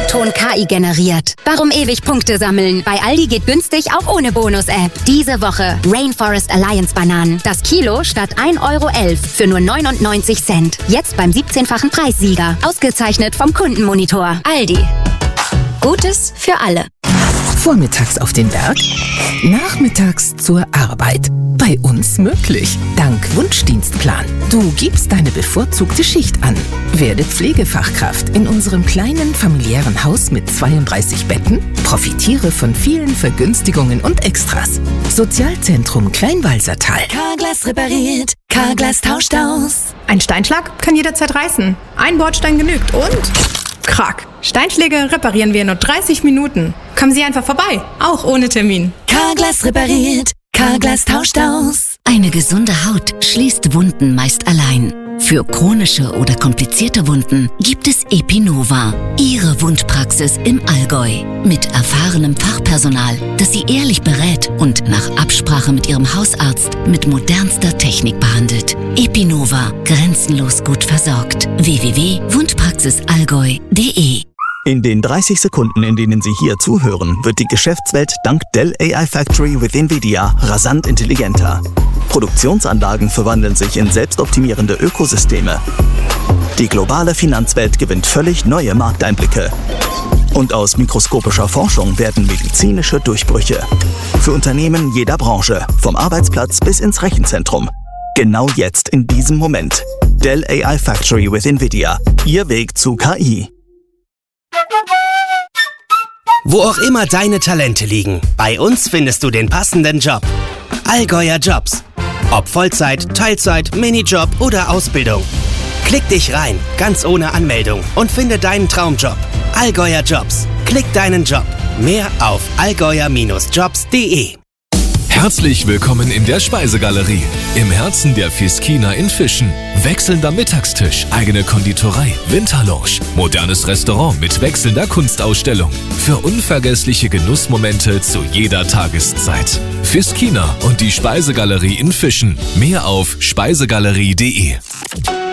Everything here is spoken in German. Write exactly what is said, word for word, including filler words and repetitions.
monoton K I generiert. Warum ewig Punkte sammeln? Bei Aldi geht günstig auch ohne Bonus-App. Diese Woche Rainforest Alliance Bananen. Das Kilo statt ein Euro elf für nur neunundneunzig Cent. Jetzt beim siebzehnfachen Preissieger. Ausgezeichnet vom Kundenmonitor. Aldi. Gutes für alle. Vormittags auf den Berg, nachmittags zur Arbeit. Bei uns möglich. Dank Wunschdienstplan. Du gibst deine bevorzugte Schicht an. Werde Pflegefachkraft in unserem kleinen familiären Haus mit zweiunddreißig Betten. Profitiere von vielen Vergünstigungen und Extras. Sozialzentrum Kleinwalsertal. Carglass repariert. Carglass tauscht aus. Ein Steinschlag kann jederzeit reißen. Ein Bordstein genügt und... Krack. Steinschläge reparieren wir in nur dreißig Minuten. Kommen Sie einfach vorbei, auch ohne Termin. Carglass repariert. Carglass tauscht aus. Eine gesunde Haut schließt Wunden meist allein. Für chronische oder komplizierte Wunden gibt es Epinova. Ihre Wundpraxis im Allgäu. Mit erfahrenem Fachpersonal, das Sie ehrlich berät und nach Absprache mit Ihrem Hausarzt mit modernster Technik behandelt. Epinova. Grenzenlos gut versorgt. w w w punkt wundpraxisallgäu punkt de In den dreißig Sekunden, in denen Sie hier zuhören, wird die Geschäftswelt dank Dell A I Factory with NVIDIA rasant intelligenter. Produktionsanlagen verwandeln sich in selbstoptimierende Ökosysteme. Die globale Finanzwelt gewinnt völlig neue Markteinblicke. Und aus mikroskopischer Forschung werden medizinische Durchbrüche. Für Unternehmen jeder Branche, vom Arbeitsplatz bis ins Rechenzentrum. Genau jetzt in diesem Moment. Dell A I Factory with NVIDIA. Ihr Weg zu K I. Wo auch immer deine Talente liegen, bei uns findest du den passenden Job. Allgäuer Jobs. Ob Vollzeit, Teilzeit, Minijob oder Ausbildung. Klick dich rein, ganz ohne Anmeldung und finde deinen Traumjob. Allgäuer Jobs. Klick deinen Job. Mehr auf allgäuer Jobs punkt de. Herzlich willkommen in der Speisegalerie. Im Herzen der Fiskina in Fischen. Wechselnder Mittagstisch, eigene Konditorei, Winterlounge, modernes Restaurant mit wechselnder Kunstausstellung. Für unvergessliche Genussmomente zu jeder Tageszeit. Fiskina und die Speisegalerie in Fischen. Mehr auf speisegalerie punkt de.